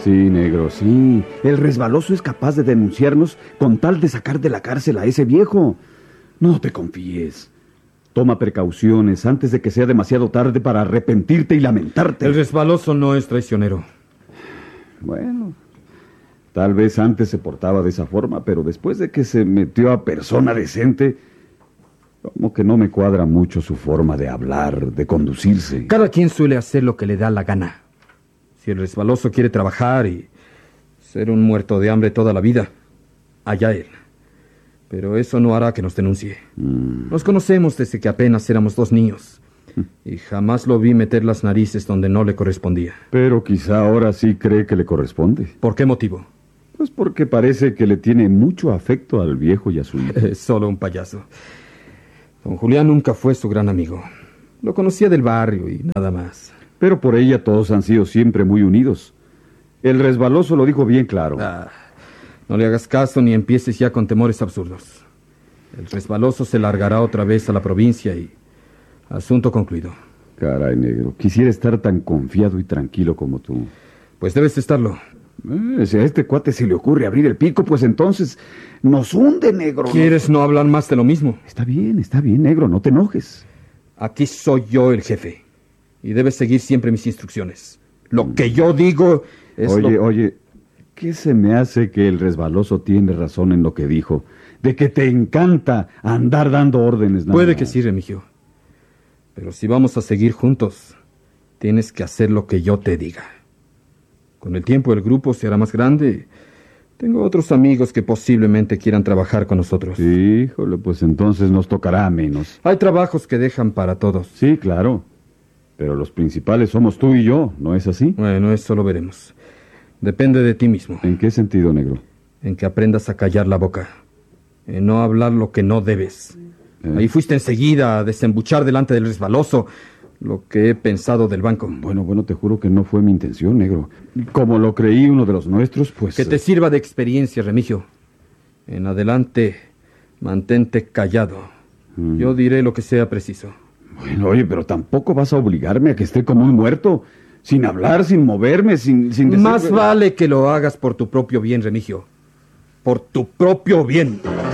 Sí, negro, sí. El resbaloso es capaz de denunciarnos con tal de sacar de la cárcel a ese viejo. No te confíes. Toma precauciones antes de que sea demasiado tarde para arrepentirte y lamentarte. El resbaloso no es traicionero. Bueno, tal vez antes se portaba de esa forma, pero después de que se metió a persona decente, como que no me cuadra mucho su forma de hablar, de conducirse. Cada quien suele hacer lo que le da la gana. Si el resbaloso quiere trabajar y ser un muerto de hambre toda la vida, allá él. Pero eso no hará que nos denuncie. Nos conocemos desde que apenas éramos 2 niños. Y jamás lo vi meter las narices donde no le correspondía. Pero quizá ahora sí cree que le corresponde. ¿Por qué motivo? Pues porque parece que le tiene mucho afecto al viejo y a su hijo. Es solo un payaso. Don Julián nunca fue su gran amigo. Lo conocía del barrio y nada más. Pero por ella todos han sido siempre muy unidos. El resbaloso lo dijo bien claro. No le hagas caso ni empieces ya con temores absurdos. El resbaloso se largará otra vez a la provincia y... asunto concluido. Caray, negro. Quisiera estar tan confiado y tranquilo como tú. Pues debes estarlo. Si a este cuate se le ocurre abrir el pico, pues entonces nos hunde, negro. ¿Quieres no hablar más de lo mismo? Está bien, negro. No te enojes. Aquí soy yo el jefe. Y debes seguir siempre mis instrucciones. Lo que yo digo es... Oye, ¿qué se me hace que el resbaloso tiene razón en lo que dijo? De que te encanta andar dando órdenes. Puede que sí, Remigio. Pero si vamos a seguir juntos, tienes que hacer lo que yo te diga. Con el tiempo el grupo se hará más grande. Tengo otros amigos que posiblemente quieran trabajar con nosotros. Híjole, pues entonces nos tocará menos. Hay trabajos que dejan para todos. Sí, claro. Pero los principales somos tú y yo, ¿no es así? Bueno, eso lo veremos. Depende de ti mismo. ¿En qué sentido, negro? En que aprendas a callar la boca. En no hablar lo que no debes. Ahí fuiste enseguida a desembuchar delante del resbaloso lo que he pensado del banco. Bueno, te juro que no fue mi intención, negro. Como lo creí uno de los nuestros, pues... Que te sirva de experiencia, Remigio. En adelante, mantente callado. Yo diré lo que sea preciso. Bueno, oye, pero tampoco vas a obligarme a que esté como un muerto, sin hablar, sin moverme, sin decir... Más vale que lo hagas por tu propio bien, Remigio. Por tu propio bien.